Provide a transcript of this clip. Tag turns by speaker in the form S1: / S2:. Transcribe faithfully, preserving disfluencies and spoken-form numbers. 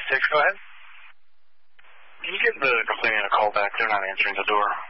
S1: six, go ahead.
S2: Can you give the cleaning a call back? They're not answering the door.